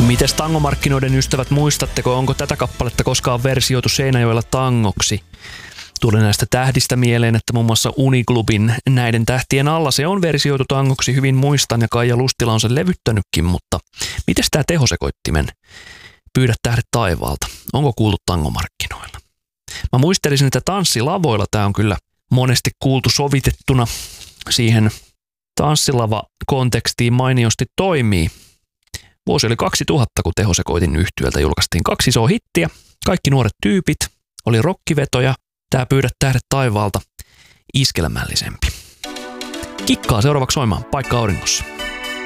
Mites tangomarkkinoiden ystävät, muistatteko, onko tätä kappaletta koskaan versioitu Seinäjoella tangoksi? Tuli näistä tähdistä mieleen, että muun muassa Uniklubin Näiden tähtien alla se on versioitu tangoksi, hyvin muistan, ja Kaija Lustila on sen levyttänytkin, mutta mites tää tehosekoittimen Pyydä tähdet taivaalta? Onko kuultu tangomarkkinoilla? Mä muistelisin, että tanssilavoilla tää on kyllä monesti kuultu sovitettuna siihen tanssilava-kontekstiin mainiosti toimii. Vuosi oli 2000, kun Tehosekoitin yhtyöltä julkaistiin 2 isoa hittiä. Kaikki nuoret tyypit, oli rokkivetoja. Tää Pyydä tähdet taivaalta iskelmällisempi. Kikkaa seuraavaksi soimaan Paikka auringossa.